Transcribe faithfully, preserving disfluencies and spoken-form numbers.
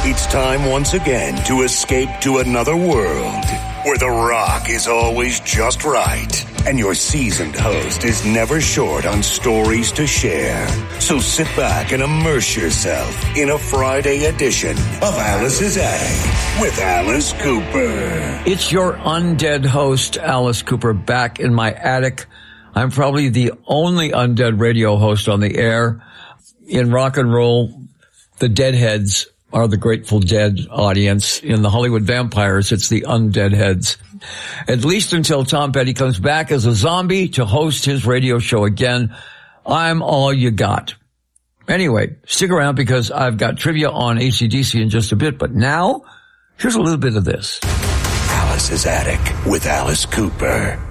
It's time once again to escape to another world where the rock is always just right and your seasoned host is never short on stories to share. So sit back and immerse yourself in a Friday edition of Alice's Attic with Alice Cooper. It's your undead host, Alice Cooper, back in my attic. I'm probably the only undead radio host on the air. In rock and roll, the Deadheads are the Grateful Dead audience. In the Hollywood Vampires, it's the Undead Heads. At least until Tom Petty comes back as a zombie to host his radio show again, I'm all you got. Anyway, stick around because I've got trivia on A C D C in just a bit, but now, here's a little bit of this. Alice's Attic with Alice Cooper.